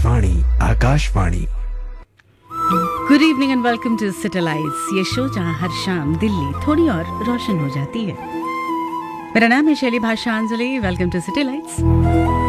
Vani Akashvani. Good evening and welcome to satellites, ये show जहां हर शाम दिल्ली थोड़ी और रोशन हो जाती है। मेरा नाम है शैली भाषांजलि। Welcome to satellites.